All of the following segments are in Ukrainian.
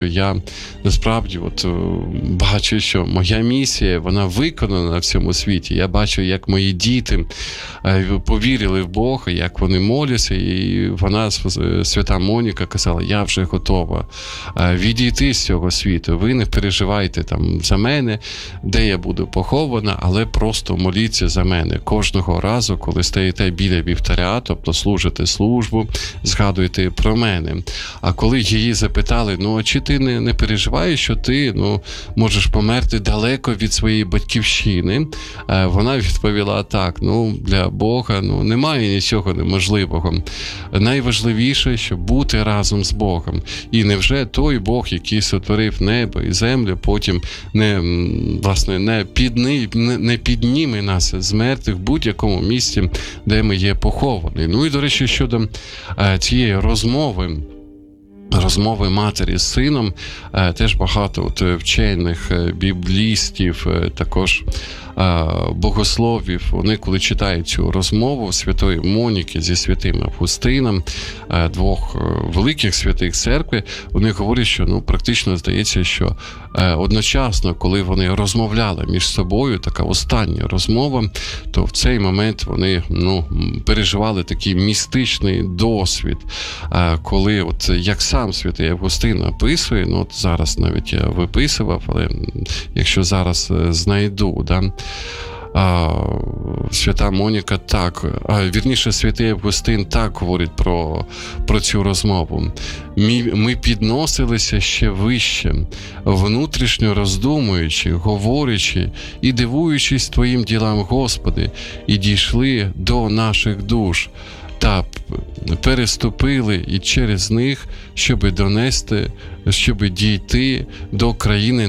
Я насправді бачу, що моя місія, вона виконана в цьому світі. Я бачу, як мої діти повірили в Бога, як вони моляться, і вона, свята Моніка, казала: я вже готова відійти з цього світу. Ви не переживайте там за мене, де я буду похована, але просто моліться за мене. Кожного разу, коли стоїте біля вівтаря, тобто служите службу, згадуйте про мене. А коли її запитали: а чи ти не переживаєш, що ти можеш померти далеко від своєї батьківщини? Вона відповіла: так, для Бога немає нічого неможливого. Найважливіше, щоб бути разом з Богом. І невже той Бог, який сотворив небо і землю, потім не підніме нас з мертвих в будь-якому місці, де ми є поховані? І, до речі, щодо цієї розмови матері з сином, теж багато вчених біблістів, також богословів, вони, коли читають цю розмову святої Моніки зі святим Августином, двох великих святих церкви, вони говорять, що практично здається, що одночасно, коли вони розмовляли між собою, така остання розмова, то в цей момент вони переживали такий містичний досвід, коли як сам святий Августин описує, зараз навіть я виписував, але якщо зараз знайду, свята Моніка святий Августин так говорить про цю розмову. Ми підносилися ще вище, внутрішньо роздумуючи, говорячи і дивуючись Твоїм ділам, Господи, і дійшли до наших душ, та переступили і через них, щоб дійти до країни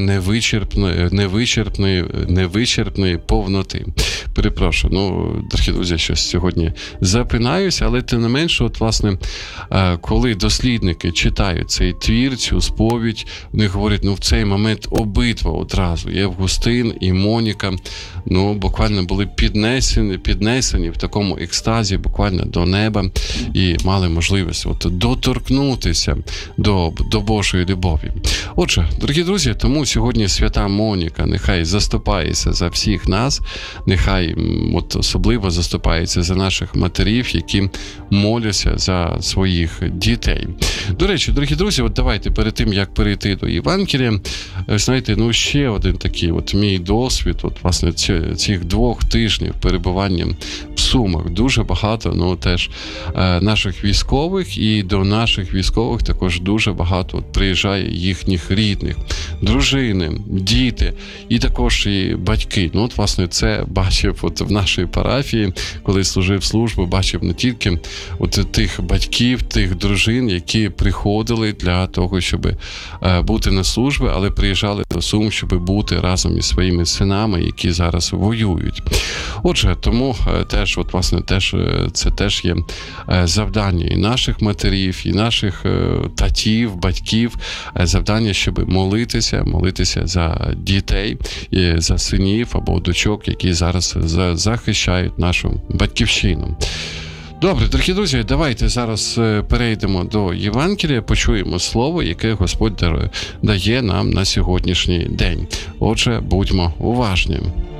невичерпної повноти. Перепрошую, дорогі друзі, щось сьогодні запинаюся, але тим не менше, коли дослідники читають цей твір, цю сповідь, вони говорять, в цей момент обидва одразу, і Августин, і Моніка, буквально були піднесені в такому екстазі, буквально до неба, і мали можливість доторкнутися до Божої любові. Отже, дорогі друзі, тому сьогодні свята Моніка нехай заступається за всіх нас, нехай особливо заступається за наших матерів, які моляться за своїх дітей. До речі, дорогі друзі, давайте перед тим, як перейти до Євангелія, знаєте, ще один такий мій досвід, цих 2 тижнів перебування в Сумах. Дуже багато, теж наших військових, і до наших військових також дуже багато приїжджає їхніх рідних, дружини, діти і також і батьки. Це бачив в нашій парафії, коли служив службу, бачив не тільки тих батьків, тих дружин, які приходили для того, щоб бути на службі, але приїжджали до Сум, щоб бути разом із своїми синами, які зараз воюють. Отже, тому теж, це теж є завдання і наших матерів, і наших татів, батьків, завдання, щоб молитися за дітей, і за синів або дочок, які зараз захищають нашу батьківщину. Добре, дорогі друзі, давайте зараз перейдемо до Євангелія, почуємо слово, яке Господь дає нам на сьогоднішній день. Отже, будьмо уважні.